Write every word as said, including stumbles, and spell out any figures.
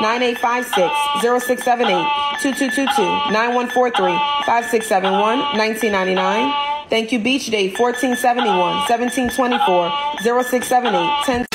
nine eight five six, zero six seven eight, two two two two, nine one four three, five six seven one, nineteen ninety-nine. Thank you, Beach Day, fourteen seventy-one, seventeen twenty-four, zero six seven eight, ten